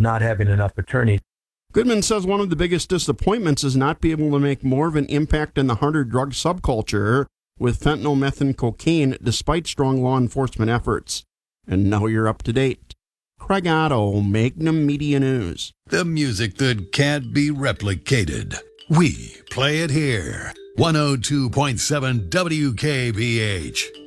not having enough attorneys. Goodman says one of the biggest disappointments is not being able to make more of an impact in the harder drug subculture with fentanyl, meth, and cocaine, despite strong law enforcement efforts. And now you're up to date. Craig Otto, Magnum Media News. The music that can't be replicated. We play it here. 102.7 WKBH.